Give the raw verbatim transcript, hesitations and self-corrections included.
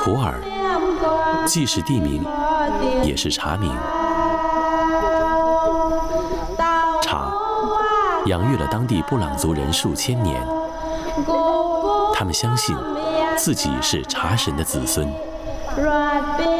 普洱，既是地名，也是茶名。茶养育了当地布朗族人数千年，他们相信自己是茶神的子孙。